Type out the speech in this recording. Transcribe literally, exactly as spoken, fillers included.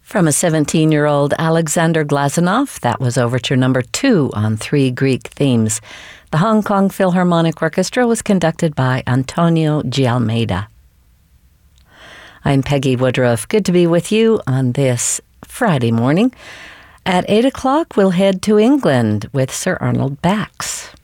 From a seventeen-year-old Alexander Glazunov, that was overture number two on three Greek themes. The Hong Kong Philharmonic Orchestra was conducted by Antonio Gialmeida. I'm Peggy Woodruff. Good to be with you on this Friday morning. At eight o'clock, we'll head to England with Sir Arnold Bax.